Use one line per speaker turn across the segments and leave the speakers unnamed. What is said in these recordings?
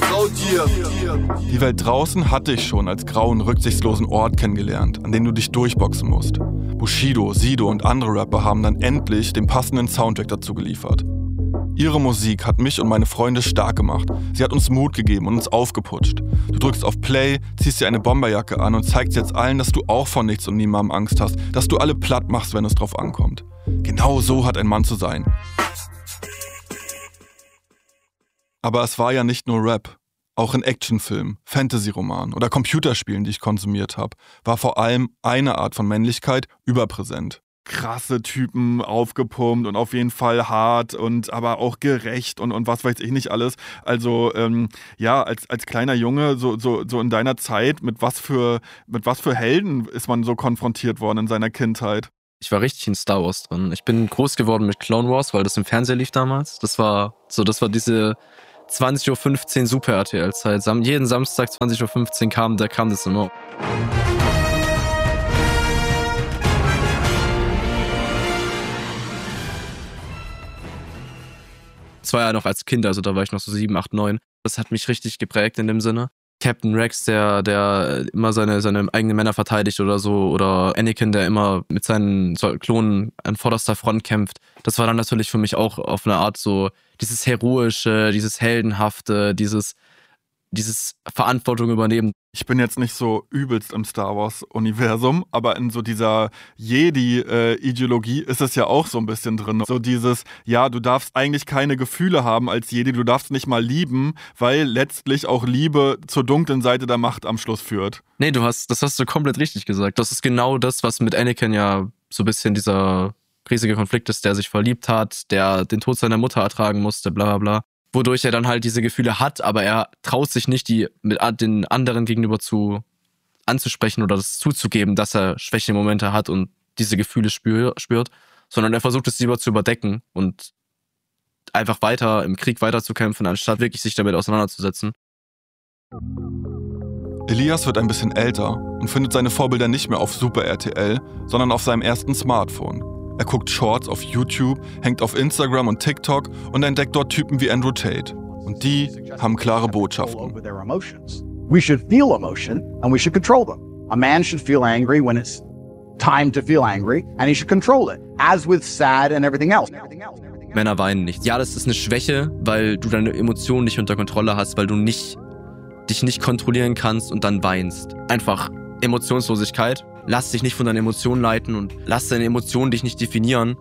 Die Welt draußen hatte ich schon als grauen, rücksichtslosen Ort kennengelernt, an dem du dich durchboxen musst. Bushido, Sido und andere Rapper haben dann endlich den passenden Soundtrack dazu geliefert. Ihre Musik hat mich und meine Freunde stark gemacht. Sie hat uns Mut gegeben und uns aufgeputscht. Du drückst auf Play, ziehst dir eine Bomberjacke an und zeigst jetzt allen, dass du auch vor nichts und niemandem Angst hast, dass du alle platt machst, wenn es drauf ankommt. Genau so hat ein Mann zu sein. Aber es war ja nicht nur Rap. Auch in Actionfilmen, Fantasy-Romanen oder Computerspielen, die ich konsumiert habe, war vor allem eine Art von Männlichkeit überpräsent. Krasse Typen, aufgepumpt und auf jeden Fall hart und aber auch gerecht und was weiß ich nicht alles. Also als kleiner Junge, so in deiner Zeit, mit was für Helden ist man so konfrontiert worden in seiner Kindheit?
Ich war richtig in Star Wars drin. Ich bin groß geworden mit Clone Wars, weil das im Fernseher lief damals. Das war diese 20.15 Uhr Super RTL-Zeit. Jeden Samstag 20.15 Uhr kam das immer. Das war ja noch als Kind, also da war ich noch so 7, 8, 9. Das hat mich richtig geprägt in dem Sinne. Captain Rex, der immer seine eigenen Männer verteidigt oder so, oder Anakin, der immer mit seinen Klonen an vorderster Front kämpft. Das war dann natürlich für mich auch auf eine Art so dieses Heroische, dieses Heldenhafte, dieses Verantwortung übernehmen.
Ich bin jetzt nicht so übelst im Star Wars-Universum, aber in so dieser Jedi-Ideologie ist es ja auch so ein bisschen drin. So dieses, ja, du darfst eigentlich keine Gefühle haben als Jedi, du darfst nicht mal lieben, weil letztlich auch Liebe zur dunklen Seite der Macht am Schluss führt.
Nee, das hast du komplett richtig gesagt. Das ist genau das, was mit Anakin ja so ein bisschen dieser riesige Konflikt ist, der sich verliebt hat, der den Tod seiner Mutter ertragen musste, bla bla bla. Wodurch er dann halt diese Gefühle hat, aber er traut sich nicht, die mit den anderen gegenüber anzusprechen oder das zuzugeben, dass er Schwächemomente hat und diese Gefühle spürt, sondern er versucht es lieber zu überdecken und einfach weiter im Krieg weiterzukämpfen, anstatt wirklich sich damit auseinanderzusetzen.
Elias wird ein bisschen älter und findet seine Vorbilder nicht mehr auf Super RTL, sondern auf seinem ersten Smartphone. Er guckt Shorts auf YouTube, hängt auf Instagram und TikTok und entdeckt dort Typen wie Andrew Tate. Und die haben klare Botschaften.
We should feel emotion and we should control them. A man should feel angry when it's time to feel angry and he should control it, as with sad and everything else.
Männer weinen nicht. Ja, das ist eine Schwäche, weil du deine Emotionen nicht unter Kontrolle hast, weil du dich nicht kontrollieren kannst und dann weinst. Einfach Emotionslosigkeit. Lass dich nicht von deinen Emotionen leiten und lass deine Emotionen dich nicht definieren.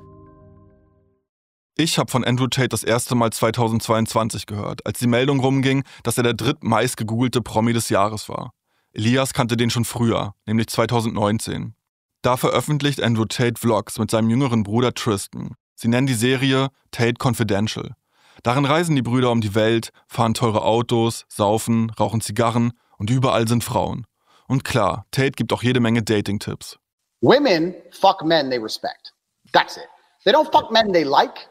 Ich habe von Andrew Tate das erste Mal 2022 gehört, als die Meldung rumging, dass er der drittmeist gegoogelte Promi des Jahres war. Elias kannte den schon früher, nämlich 2019. Da veröffentlicht Andrew Tate Vlogs mit seinem jüngeren Bruder Tristan. Sie nennen die Serie Tate Confidential. Darin reisen die Brüder um die Welt, fahren teure Autos, saufen, rauchen Zigarren und überall sind Frauen. Und klar, Tate gibt auch jede Menge Dating-Tipps.
Women fuck men they respect. That's it. They don't fuck men they like.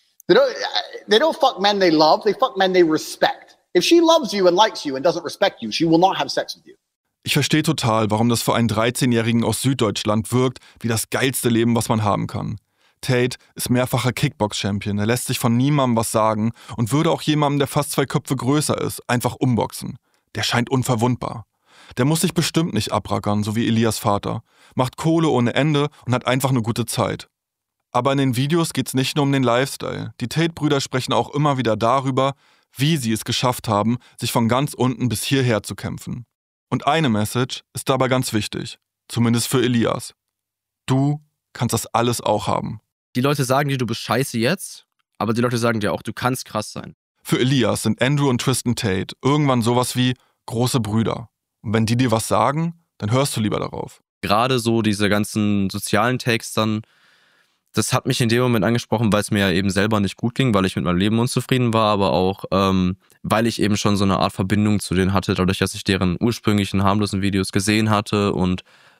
They don't fuck men they love. They fuck men they respect. If she loves you and likes you and doesn't respect you, she will not have sex with you.
Ich verstehe total, warum das für einen 13-Jährigen aus Süddeutschland wirkt wie das geilste Leben, was man haben kann. Tate ist mehrfacher Kickbox-Champion. Er lässt sich von niemandem was sagen und würde auch jemandem, der fast 2 Köpfe größer ist, einfach umboxen. Der scheint unverwundbar. Der muss sich bestimmt nicht abrackern, so wie Elias Vater, macht Kohle ohne Ende und hat einfach eine gute Zeit. Aber in den Videos geht's nicht nur um den Lifestyle. Die Tate-Brüder sprechen auch immer wieder darüber, wie sie es geschafft haben, sich von ganz unten bis hierher zu kämpfen. Und eine Message ist dabei ganz wichtig, zumindest für Elias. Du kannst das alles auch haben.
Die Leute sagen dir, du bist scheiße jetzt, aber die Leute sagen dir auch, du kannst krass sein.
Für Elias sind Andrew und Tristan Tate irgendwann sowas wie große Brüder. Und wenn die dir was sagen, dann hörst du lieber darauf.
Gerade so diese ganzen sozialen Takes dann, das hat mich in dem Moment angesprochen, weil es mir ja eben selber nicht gut ging, weil ich mit meinem Leben unzufrieden war, aber auch, weil ich eben schon so eine Art Verbindung zu denen hatte, dadurch, dass ich deren ursprünglichen harmlosen Videos gesehen hatte und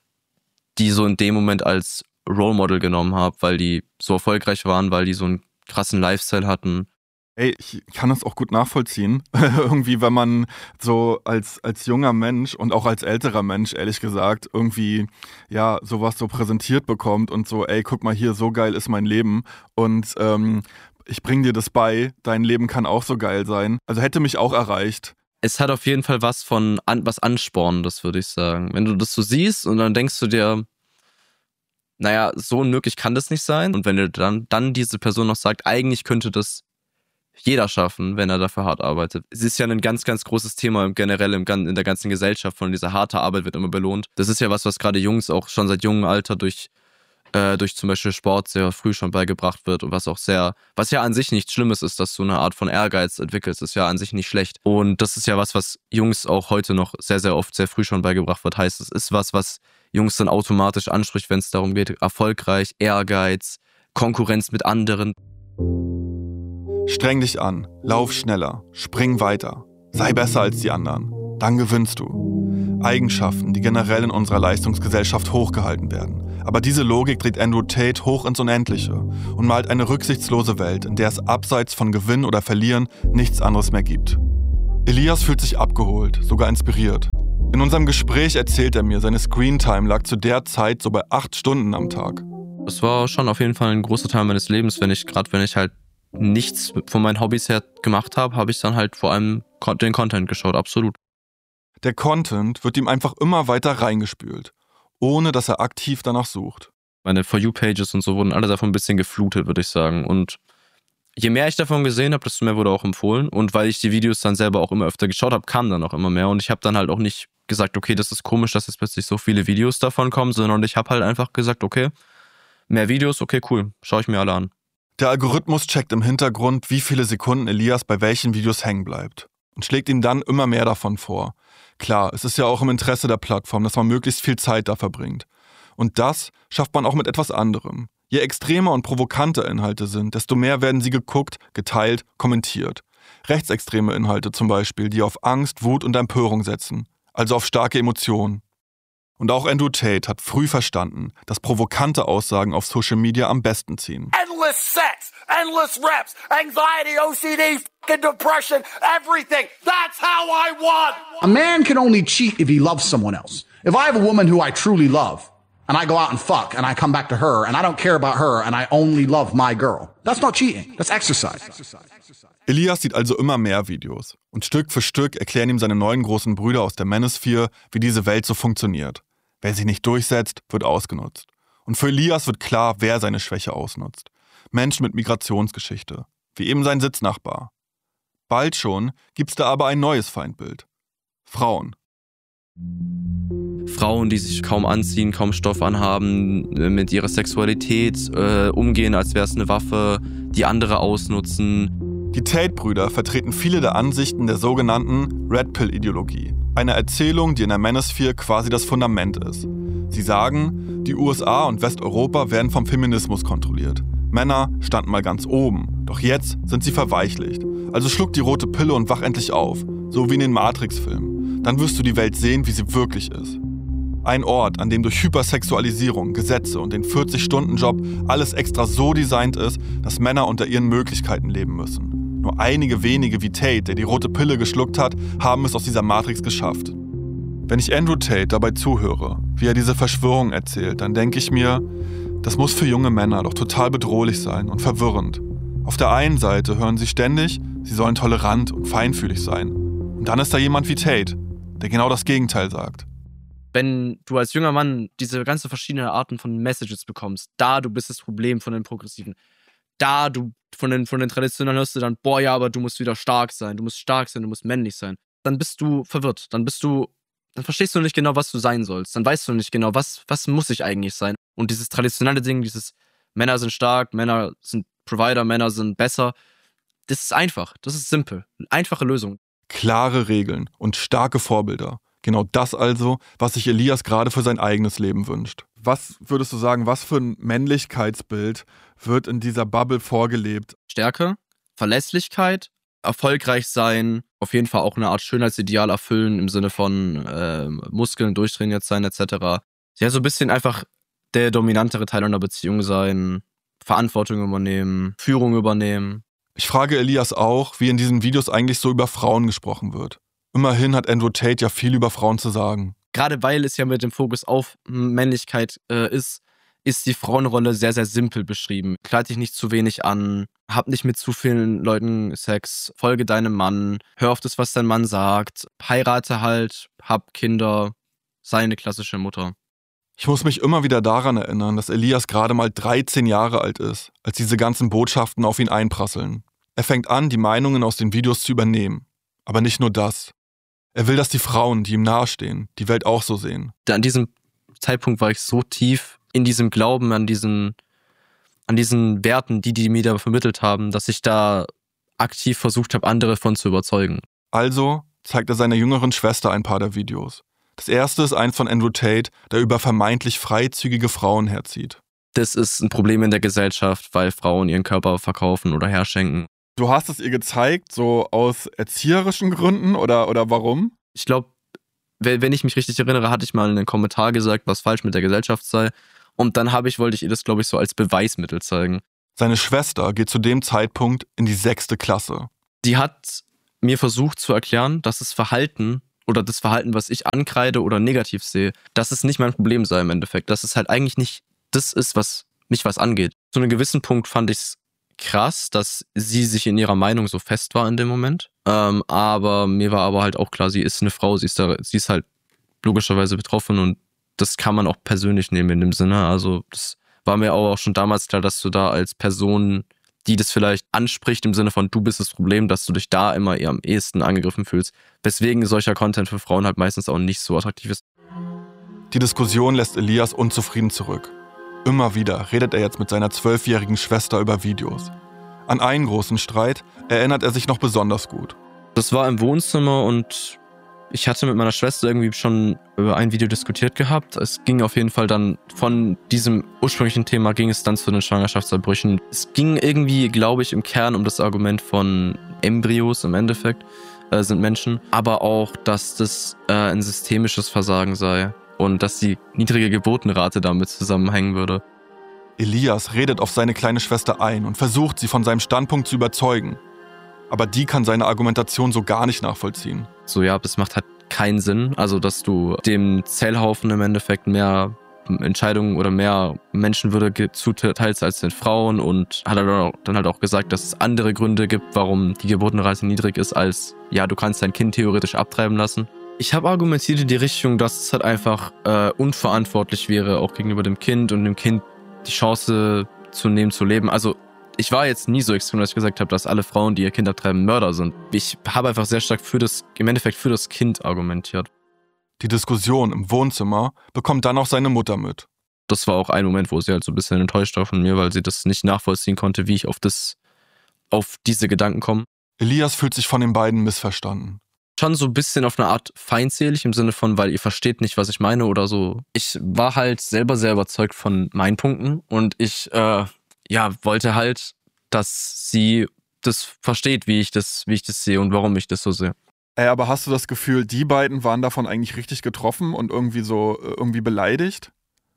die so in dem Moment als Role Model genommen habe, weil die so erfolgreich waren, weil die so einen krassen Lifestyle hatten.
Ey, ich kann das auch gut nachvollziehen. Irgendwie, wenn man so als junger Mensch und auch als älterer Mensch, ehrlich gesagt, irgendwie ja sowas so präsentiert bekommt und so, ey, guck mal hier, so geil ist mein Leben und ich bring dir das bei, dein Leben kann auch so geil sein. Also hätte mich auch erreicht.
Es hat auf jeden Fall was von was Anspornendes, würde ich sagen. Wenn du das so siehst und dann denkst du dir, naja, so unmöglich kann das nicht sein. Und wenn dir dann diese Person noch sagt, eigentlich könnte das jeder schaffen, wenn er dafür hart arbeitet. Es ist ja ein ganz, ganz großes Thema generell in der ganzen Gesellschaft. Von dieser harte Arbeit wird immer belohnt. Das ist ja was gerade Jungs auch schon seit jungem Alter durch zum Beispiel Sport sehr früh schon beigebracht wird und was ja an sich nichts Schlimmes ist, dass du eine Art von Ehrgeiz entwickelst, ist ja an sich nicht schlecht. Und das ist ja was Jungs auch heute noch sehr, sehr oft, sehr früh schon beigebracht wird. Heißt, es ist was Jungs dann automatisch anspricht, wenn es darum geht, erfolgreich, Ehrgeiz, Konkurrenz mit anderen.
Streng dich an, lauf schneller, spring weiter, sei besser als die anderen, dann gewinnst du. Eigenschaften, die generell in unserer Leistungsgesellschaft hochgehalten werden. Aber diese Logik dreht Andrew Tate hoch ins Unendliche und malt eine rücksichtslose Welt, in der es abseits von Gewinnen oder Verlieren nichts anderes mehr gibt. Elias fühlt sich abgeholt, sogar inspiriert. In unserem Gespräch erzählt er mir, seine Screentime lag zu der Zeit so bei 8 Stunden am Tag.
Das war schon auf jeden Fall ein großer Teil meines Lebens, wenn ich halt nichts von meinen Hobbys her gemacht habe ich dann halt vor allem den Content geschaut, absolut.
Der Content wird ihm einfach immer weiter reingespült, ohne dass er aktiv danach sucht.
Meine For You-Pages und so wurden alle davon ein bisschen geflutet, würde ich sagen. Und je mehr ich davon gesehen habe, desto mehr wurde auch empfohlen. Und weil ich die Videos dann selber auch immer öfter geschaut habe, kam dann auch immer mehr. Und ich habe dann halt auch nicht gesagt, okay, das ist komisch, dass jetzt plötzlich so viele Videos davon kommen, sondern ich habe halt einfach gesagt, okay, mehr Videos, okay, cool, schaue ich mir alle an.
Der Algorithmus checkt im Hintergrund, wie viele Sekunden Elias bei welchen Videos hängen bleibt und schlägt ihm dann immer mehr davon vor. Klar, es ist ja auch im Interesse der Plattform, dass man möglichst viel Zeit da verbringt. Und das schafft man auch mit etwas anderem. Je extremer und provokanter Inhalte sind, desto mehr werden sie geguckt, geteilt, kommentiert. Rechtsextreme Inhalte zum Beispiel, die auf Angst, Wut und Empörung setzen, also auf starke Emotionen. Und auch Andrew Tate hat früh verstanden, dass provokante Aussagen auf Social Media am besten ziehen.
Endless sex, endless reps, anxiety, OCD, fucking depression, everything. That's how I want.
A man can only cheat if he loves someone else. If I have a woman who I truly love, and I go out and fuck, and I come back to her, and I don't care about her, and I only love my girl, that's not cheating, that's exercise.
Elias sieht also immer mehr Videos. Und Stück für Stück erklären ihm seine neuen großen Brüder aus der Manosphere, wie diese Welt so funktioniert. Wer sich nicht durchsetzt, wird ausgenutzt. Und für Elias wird klar, wer seine Schwäche ausnutzt. Menschen mit Migrationsgeschichte, wie eben sein Sitznachbar. Bald schon gibt's da aber ein neues Feindbild. Frauen.
Frauen, die sich kaum anziehen, kaum Stoff anhaben, mit ihrer Sexualität umgehen, als wäre es eine Waffe, die andere ausnutzen.
Die Tate-Brüder vertreten viele der Ansichten der sogenannten Red Pill-Ideologie, eine Erzählung, die in der Manosphere quasi das Fundament ist. Sie sagen, die USA und Westeuropa werden vom Feminismus kontrolliert. Männer standen mal ganz oben, doch jetzt sind sie verweichlicht. Also schluck die rote Pille und wach endlich auf, so wie in den Matrix-Filmen. Dann wirst du die Welt sehen, wie sie wirklich ist. Ein Ort, an dem durch Hypersexualisierung, Gesetze und den 40-Stunden-Job alles extra so designt ist, dass Männer unter ihren Möglichkeiten leben müssen. Nur einige wenige wie Tate, der die rote Pille geschluckt hat, haben es aus dieser Matrix geschafft. Wenn ich Andrew Tate dabei zuhöre, wie er diese Verschwörung erzählt, dann denke ich mir, das muss für junge Männer doch total bedrohlich sein und verwirrend. Auf der einen Seite hören sie ständig, sie sollen tolerant und feinfühlig sein. Und dann ist da jemand wie Tate, der genau das Gegenteil sagt.
Wenn du als junger Mann diese ganzen verschiedenen Arten von Messages bekommst, du bist das Problem von den Progressiven. Du von den Traditionellen hörst du dann, boah, ja, aber du musst wieder stark sein, du musst männlich sein. Dann bist du verwirrt, dann verstehst du nicht genau, was du sein sollst. Dann weißt du nicht genau, was muss ich eigentlich sein. Und dieses traditionelle Ding, dieses Männer sind stark, Männer sind Provider, Männer sind besser, das ist einfach, das ist simpel. Eine einfache Lösung.
Klare Regeln und starke Vorbilder. Genau das also, was sich Elias gerade für sein eigenes Leben wünscht. Was würdest du sagen, was für ein Männlichkeitsbild wird in dieser Bubble vorgelebt? Stärke,
Verlässlichkeit, erfolgreich sein, auf jeden Fall auch eine Art Schönheitsideal erfüllen im Sinne von Muskeln durchtrainiert sein etc. Ja, so ein bisschen einfach der dominantere Teil einer Beziehung sein, Verantwortung übernehmen, Führung übernehmen.
Ich frage Elias auch, wie in diesen Videos eigentlich so über Frauen gesprochen wird. Immerhin hat Andrew Tate ja viel über Frauen zu sagen.
Gerade weil es ja mit dem Fokus auf Männlichkeit ist ist die Frauenrolle sehr, sehr simpel beschrieben. Kleid dich nicht zu wenig an, hab nicht mit zu vielen Leuten Sex, folge deinem Mann, hör auf das, was dein Mann sagt, heirate halt, hab Kinder, sei eine klassische Mutter.
Ich muss mich immer wieder daran erinnern, dass Elias gerade mal 13 Jahre alt ist, als diese ganzen Botschaften auf ihn einprasseln. Er fängt an, die Meinungen aus den Videos zu übernehmen. Aber nicht nur das. Er will, dass die Frauen, die ihm nahestehen, die Welt auch so sehen.
An diesem Zeitpunkt war ich so tief in diesem Glauben, an diesen Werten, die mir da vermittelt haben, dass ich da aktiv versucht habe, andere von zu überzeugen.
Also zeigt er seiner jüngeren Schwester ein paar der Videos. Das erste ist eins von Andrew Tate, der über vermeintlich freizügige Frauen herzieht.
Das ist ein Problem in der Gesellschaft, weil Frauen ihren Körper verkaufen oder herschenken.
Du hast es ihr gezeigt, so aus erzieherischen Gründen oder warum?
Ich glaube, wenn ich mich richtig erinnere, hatte ich mal in einen Kommentar gesagt, was falsch mit der Gesellschaft sei. Und dann wollte ich ihr das, glaube ich, so als Beweismittel zeigen.
Seine Schwester geht zu dem Zeitpunkt in die 6. Klasse.
Die hat mir versucht zu erklären, dass das Verhalten, was ich ankreide oder negativ sehe, dass es nicht mein Problem sei im Endeffekt. Dass es halt eigentlich nicht das ist, was mich was angeht. Zu einem gewissen Punkt fand ich es krass, dass sie sich in ihrer Meinung so fest war in dem Moment. Aber mir war aber halt auch klar, sie ist eine Frau, sie ist halt logischerweise betroffen und das kann man auch persönlich nehmen in dem Sinne. Also das war mir auch schon damals klar, dass du da als Person, die das vielleicht anspricht im Sinne von du bist das Problem, dass du dich da immer eher am ehesten angegriffen fühlst. Weswegen solcher Content für Frauen halt meistens auch nicht so attraktiv ist.
Die Diskussion lässt Elias unzufrieden zurück. Immer wieder redet er jetzt mit seiner 12-jährigen Schwester über Videos. An einen großen Streit erinnert er sich noch besonders gut.
Das war im Wohnzimmer und ich hatte mit meiner Schwester irgendwie schon über ein Video diskutiert gehabt. Es ging auf jeden Fall dann von diesem ursprünglichen Thema ging es dann zu den Schwangerschaftsabbrüchen. Es ging irgendwie, glaube ich, im Kern um das Argument von Embryos im Endeffekt, sind Menschen. Aber auch, dass das ein systemisches Versagen sei und dass die niedrige Geburtenrate damit zusammenhängen würde.
Elias redet auf seine kleine Schwester ein und versucht, sie von seinem Standpunkt zu überzeugen. Aber die kann seine Argumentation so gar nicht nachvollziehen.
So, ja, das macht halt keinen Sinn. Also, dass du dem Zellhaufen im Endeffekt mehr Entscheidungen oder mehr Menschenwürde zuteilst als den Frauen und hat er dann halt auch gesagt, dass es andere Gründe gibt, warum die Geburtenrate niedrig ist, als, ja, du kannst dein Kind theoretisch abtreiben lassen. Ich habe argumentiert in die Richtung, dass es halt einfach unverantwortlich wäre, auch gegenüber dem Kind und dem Kind die Chance zu nehmen, zu leben. Also, ich war jetzt nie so extrem, dass ich gesagt habe, dass alle Frauen, die ihr Kind abtreiben, Mörder sind. Ich habe einfach sehr stark für das Kind argumentiert.
Die Diskussion im Wohnzimmer bekommt dann auch seine Mutter mit.
Das war auch ein Moment, wo sie halt so ein bisschen enttäuscht war von mir, weil sie das nicht nachvollziehen konnte, wie ich auf diese Gedanken komme.
Elias fühlt sich von den beiden missverstanden.
Schon so ein bisschen auf eine Art feindselig im Sinne von, weil ihr versteht nicht, was ich meine oder so. Ich war halt selber sehr überzeugt von meinen Punkten und ich wollte halt, dass sie das versteht, wie ich das sehe und warum ich das so sehe.
Aber hast du das Gefühl, die beiden waren davon eigentlich richtig getroffen und irgendwie beleidigt?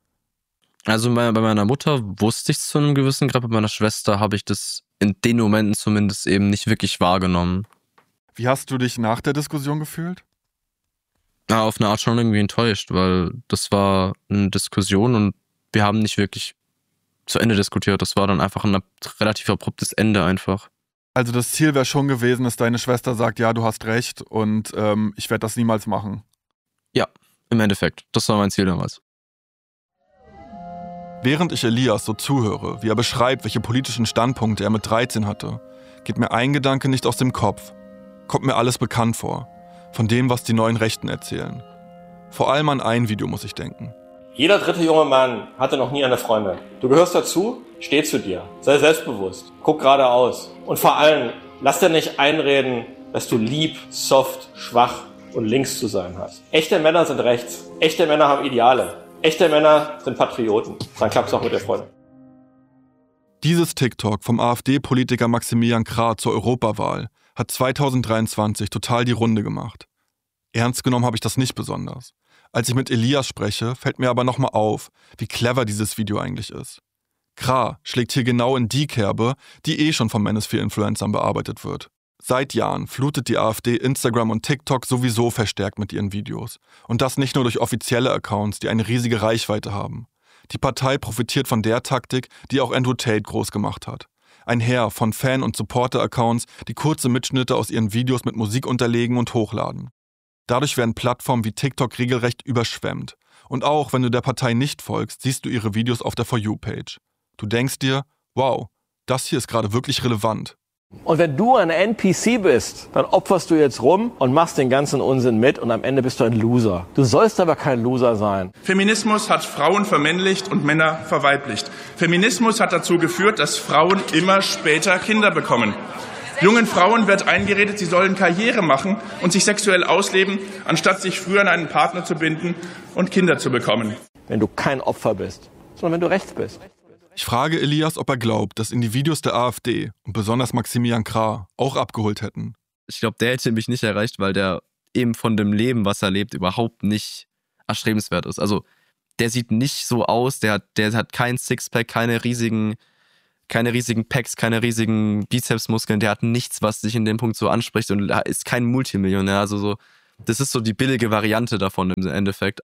Also bei meiner Mutter wusste ich es zu einem gewissen Grad, bei meiner Schwester habe ich das in den Momenten zumindest eben nicht wirklich wahrgenommen.
Wie hast du dich nach der Diskussion gefühlt?
Ja, auf eine Art schon irgendwie enttäuscht, weil das war eine Diskussion und wir haben nicht wirklich zu Ende diskutiert. Das war dann einfach ein relativ abruptes Ende einfach.
Also das Ziel wäre schon gewesen, dass deine Schwester sagt, ja, du hast recht und ich werde das niemals machen.
Ja, im Endeffekt. Das war mein Ziel damals.
Während ich Elias so zuhöre, wie er beschreibt, welche politischen Standpunkte er mit 13 hatte, geht mir ein Gedanke nicht aus dem Kopf. Kommt mir alles bekannt vor. Von dem, was die neuen Rechten erzählen. Vor allem an ein Video muss ich denken.
Jeder dritte junge Mann hatte noch nie eine Freundin. Du gehörst dazu, steh zu dir, sei selbstbewusst, guck geradeaus. Und vor allem, lass dir nicht einreden, dass du lieb, soft, schwach und links zu sein hast. Echte Männer sind rechts. Echte Männer haben Ideale. Echte Männer sind Patrioten. Dann klappt's auch mit der Freundin.
Dieses TikTok vom AfD-Politiker Maximilian Krah zur Europawahl hat 2023 total die Runde gemacht. Ernst genommen habe ich das nicht besonders. Als ich mit Elias spreche, fällt mir aber nochmal auf, wie clever dieses Video eigentlich ist. Krah schlägt hier genau in die Kerbe, die schon von Manosphere-Influencern bearbeitet wird. Seit Jahren flutet die AfD Instagram und TikTok sowieso verstärkt mit ihren Videos. Und das nicht nur durch offizielle Accounts, die eine riesige Reichweite haben. Die Partei profitiert von der Taktik, die auch Andrew Tate groß gemacht hat. Ein Heer von Fan- und Supporter-Accounts, die kurze Mitschnitte aus ihren Videos mit Musik unterlegen und hochladen. Dadurch werden Plattformen wie TikTok regelrecht überschwemmt. Und auch wenn du der Partei nicht folgst, siehst du ihre Videos auf der For You-Page. Du denkst dir, wow, das hier ist gerade wirklich relevant.
Und wenn du ein NPC bist, dann opferst du jetzt rum und machst den ganzen Unsinn mit und am Ende bist du ein Loser. Du sollst aber kein Loser sein.
Feminismus hat Frauen vermännlicht und Männer verweiblicht. Feminismus hat dazu geführt, dass Frauen immer später Kinder bekommen. Jungen Frauen wird eingeredet, sie sollen Karriere machen und sich sexuell ausleben, anstatt sich früher an einen Partner zu binden und Kinder zu bekommen.
Wenn du kein Opfer bist, sondern wenn du rechts bist.
Ich frage Elias, ob er glaubt, dass ihn die Videos der AfD und besonders Maximilian Krah auch abgeholt hätten.
Ich glaube, der hätte mich nicht erreicht, weil der eben von dem Leben, was er lebt, überhaupt nicht erstrebenswert ist. Also der sieht nicht so aus, der hat kein Sixpack, keine riesigen Packs, keine riesigen Bizepsmuskeln, der hat nichts, was sich in dem Punkt so anspricht und ist kein Multimillionär. Also so, das ist so die billige Variante davon im Endeffekt.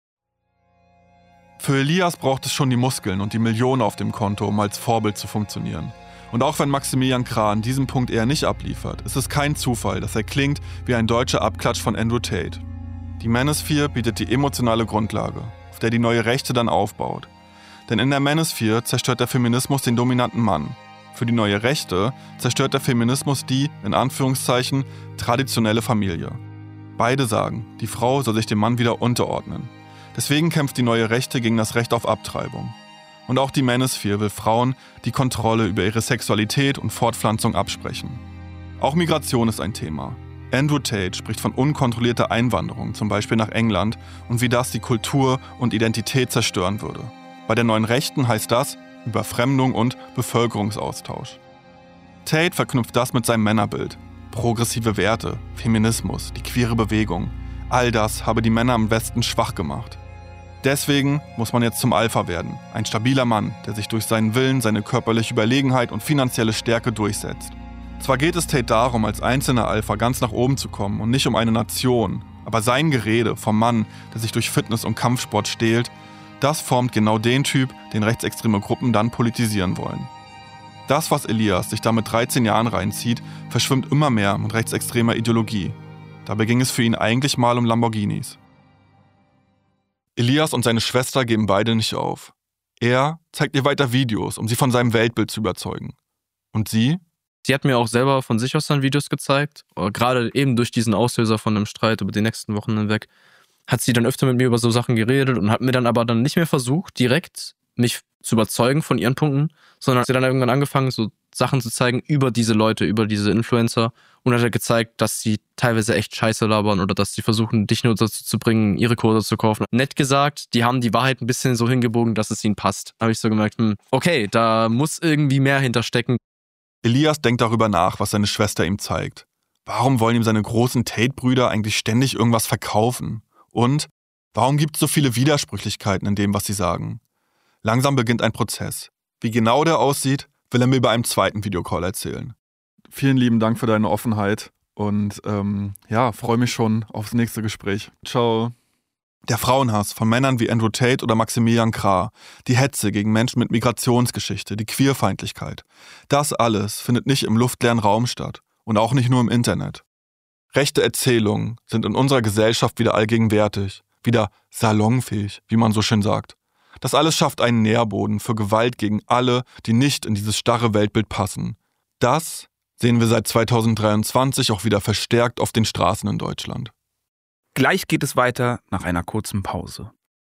Für Elias braucht es schon die Muskeln und die Millionen auf dem Konto, um als Vorbild zu funktionieren. Und auch wenn Maximilian Krah an diesem Punkt eher nicht abliefert, ist es kein Zufall, dass er klingt wie ein deutscher Abklatsch von Andrew Tate. Die Manosphere bietet die emotionale Grundlage, auf der die neue Rechte dann aufbaut. Denn in der Manosphere zerstört der Feminismus den dominanten Mann. Für die neue Rechte zerstört der Feminismus die, in Anführungszeichen, traditionelle Familie. Beide sagen, die Frau soll sich dem Mann wieder unterordnen. Deswegen kämpft die neue Rechte gegen das Recht auf Abtreibung. Und auch die Manosphere will Frauen die Kontrolle über ihre Sexualität und Fortpflanzung absprechen. Auch Migration ist ein Thema. Andrew Tate spricht von unkontrollierter Einwanderung, zum Beispiel nach England, und wie das die Kultur und Identität zerstören würde. Bei der neuen Rechten heißt das Überfremdung und Bevölkerungsaustausch. Tate verknüpft das mit seinem Männerbild. Progressive Werte, Feminismus, die queere Bewegung. All das habe die Männer im Westen schwach gemacht. Deswegen muss man jetzt zum Alpha werden. Ein stabiler Mann, der sich durch seinen Willen, seine körperliche Überlegenheit und finanzielle Stärke durchsetzt. Zwar geht es Tate darum, als einzelner Alpha ganz nach oben zu kommen und nicht um eine Nation, aber sein Gerede vom Mann, der sich durch Fitness und Kampfsport stählt, das formt genau den Typ, den rechtsextreme Gruppen dann politisieren wollen. Das, was Elias sich da mit 13 Jahren reinzieht, verschwimmt immer mehr mit rechtsextremer Ideologie. Dabei ging es für ihn eigentlich mal um Lamborghinis. Elias und seine Schwester geben beide nicht auf. Er zeigt ihr weiter Videos, um sie von seinem Weltbild zu überzeugen. Und sie?
Sie hat mir auch selber von sich aus dann Videos gezeigt. Gerade eben durch diesen Auslöser von einem Streit über die nächsten Wochen hinweg hat sie dann öfter mit mir über so Sachen geredet und hat mir dann aber dann nicht mehr versucht, direkt mich zu überzeugen von ihren Punkten, sondern hat sie dann irgendwann angefangen, so Sachen zu zeigen über diese Leute, über diese Influencer und hat gezeigt, dass sie teilweise echt Scheiße labern oder dass sie versuchen, dich nur dazu zu bringen, ihre Kurse zu kaufen. Nett gesagt, die haben die Wahrheit ein bisschen so hingebogen, dass es ihnen passt. Da habe ich so gemerkt, okay, da muss irgendwie mehr hinterstecken.
Elias denkt darüber nach, was seine Schwester ihm zeigt. Warum wollen ihm seine großen Tate-Brüder eigentlich ständig irgendwas verkaufen? Und warum gibt es so viele Widersprüchlichkeiten in dem, was sie sagen? Langsam beginnt ein Prozess. Wie genau der aussieht, will er mir bei einem zweiten Videocall erzählen. Vielen lieben Dank für deine Offenheit und freue mich schon aufs nächste Gespräch. Ciao. Der Frauenhass von Männern wie Andrew Tate oder Maximilian Krah, die Hetze gegen Menschen mit Migrationsgeschichte, die Queerfeindlichkeit. Das alles findet nicht im luftleeren Raum statt und auch nicht nur im Internet. Rechte Erzählungen sind in unserer Gesellschaft wieder allgegenwärtig, wieder salonfähig, wie man so schön sagt. Das alles schafft einen Nährboden für Gewalt gegen alle, die nicht in dieses starre Weltbild passen. Das sehen wir seit 2023 auch wieder verstärkt auf den Straßen in Deutschland.
Gleich geht es weiter nach einer kurzen Pause.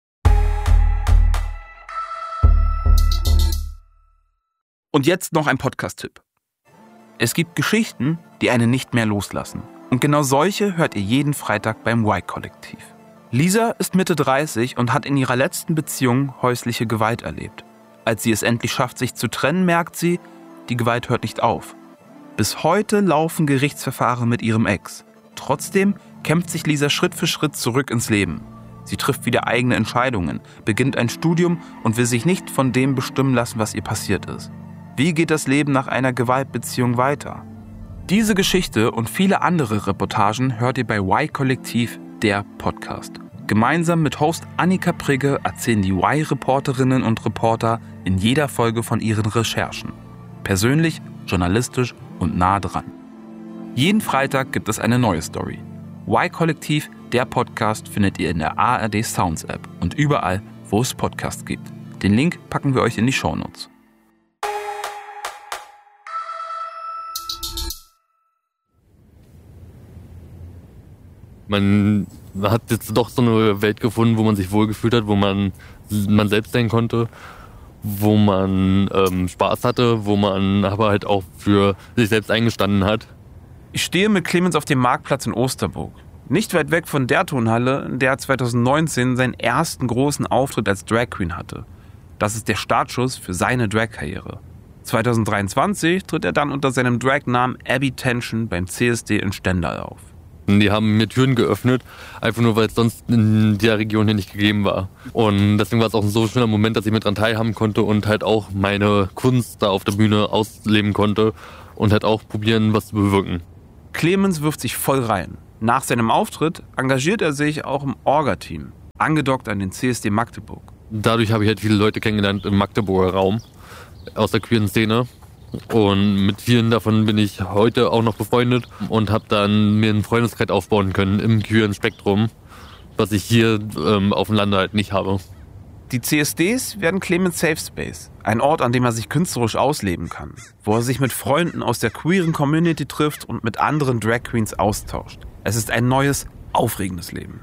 Und jetzt noch ein Podcast-Tipp. Es gibt Geschichten, die einen nicht mehr loslassen. Und genau solche hört ihr jeden Freitag beim Y-Kollektiv. Lisa ist Mitte 30 und hat in ihrer letzten Beziehung häusliche Gewalt erlebt. Als sie es endlich schafft, sich zu trennen, merkt sie, die Gewalt hört nicht auf. Bis heute laufen Gerichtsverfahren mit ihrem Ex. Trotzdem kämpft sich Lisa Schritt für Schritt zurück ins Leben. Sie trifft wieder eigene Entscheidungen, beginnt ein Studium und will sich nicht von dem bestimmen lassen, was ihr passiert ist. Wie geht das Leben nach einer Gewaltbeziehung weiter? Diese Geschichte und viele andere Reportagen hört ihr bei Y-Kollektiv, der Podcast. Gemeinsam mit Host Annika Prigge erzählen die Y-Reporterinnen und Reporter in jeder Folge von ihren Recherchen. Persönlich, journalistisch und nah dran. Jeden Freitag gibt es eine neue Story. Y-Kollektiv, der Podcast, findet ihr in der ARD Sounds App und überall, wo es Podcasts gibt. Den Link packen wir euch in die Shownotes.
Man hat jetzt doch so eine Welt gefunden, wo man sich wohlgefühlt hat, wo man selbst sein konnte, wo man Spaß hatte, wo man aber halt auch für sich selbst eingestanden hat.
Ich stehe mit Clemens auf dem Marktplatz in Osterburg. Nicht weit weg von der Turnhalle, in der er 2019 seinen ersten großen Auftritt als Drag Queen hatte. Das ist der Startschuss für seine Drag-Karriere. 2023 tritt er dann unter seinem Drag-Namen Abby Tension beim CSD in Stendal auf.
Die haben mir Türen geöffnet, einfach nur, weil es sonst in der Region hier nicht gegeben war. Und deswegen war es auch ein so schöner Moment, dass ich mit dran teilhaben konnte und halt auch meine Kunst da auf der Bühne ausleben konnte und halt auch probieren, was zu bewirken.
Clemens wirft sich voll rein. Nach seinem Auftritt engagiert er sich auch im Orga-Team, angedockt an den CSD Magdeburg.
Dadurch habe ich halt viele Leute kennengelernt im Magdeburger Raum, aus der queeren Szene. Und mit vielen davon bin ich heute auch noch befreundet und habe dann mir einen Freundeskreis aufbauen können im queeren Spektrum, was ich hier auf dem Lande halt nicht habe.
Die CSDs werden Clemens Safe Space, ein Ort, an dem er sich künstlerisch ausleben kann, wo er sich mit Freunden aus der queeren Community trifft und mit anderen Drag Queens austauscht. Es ist ein neues, aufregendes Leben.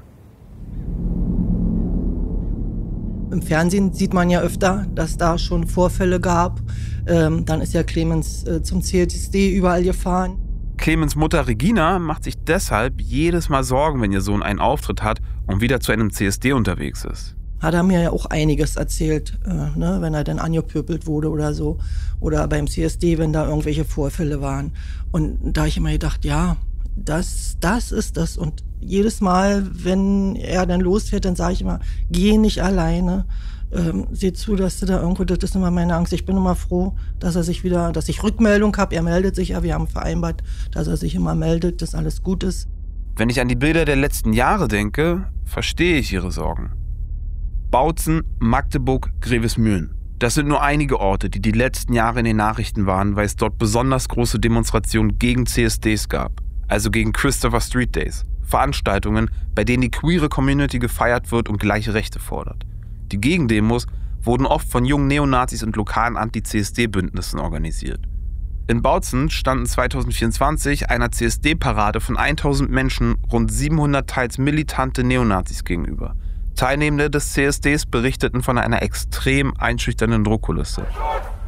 Im Fernsehen sieht man ja öfter, dass da schon Vorfälle gab. Dann ist ja Clemens zum CSD überall gefahren.
Clemens Mutter Regina macht sich deshalb jedes Mal Sorgen, wenn ihr Sohn einen Auftritt hat und wieder zu einem CSD unterwegs ist.
Hat er mir ja auch einiges erzählt, wenn er dann angepöbelt wurde oder so. Oder beim CSD, wenn da irgendwelche Vorfälle waren. Und da habe ich immer gedacht, ja, das ist das. Und jedes Mal, wenn er dann losfährt, dann sage ich immer, geh nicht alleine. Seh zu, dass du da irgendwo, das ist immer meine Angst. Ich bin immer froh, dass ich Rückmeldung habe. Er meldet sich ja, wir haben vereinbart, dass er sich immer meldet, dass alles gut ist.
Wenn ich an die Bilder der letzten Jahre denke, verstehe ich ihre Sorgen. Bautzen, Magdeburg, Grevesmühlen. Das sind nur einige Orte, die letzten Jahre in den Nachrichten waren, weil es dort besonders große Demonstrationen gegen CSDs gab. Also gegen Christopher Street Days. Veranstaltungen, bei denen die queere Community gefeiert wird und gleiche Rechte fordert. Die Gegendemos wurden oft von jungen Neonazis und lokalen Anti-CSD-Bündnissen organisiert. In Bautzen standen 2024 einer CSD-Parade von 1000 Menschen rund 700 teils militante Neonazis gegenüber. Teilnehmende des CSDs berichteten von einer extrem einschüchternden Druckkulisse.